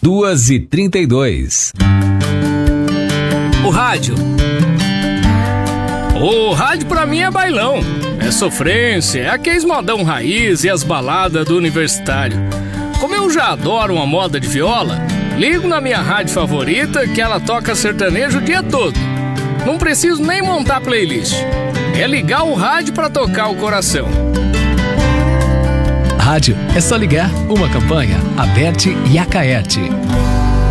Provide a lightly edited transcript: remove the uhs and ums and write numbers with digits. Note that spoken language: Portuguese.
2h32. O rádio. O rádio pra mim é bailão, é sofrência, é aqueles modão raiz e as baladas do universitário. Como eu já adoro uma moda de viola, ligo na minha rádio favorita que ela toca sertanejo o dia todo. Não preciso nem montar playlist. É ligar o rádio pra tocar o coração. Rádio é só ligar. Uma campanha, Aberte e Acaerte.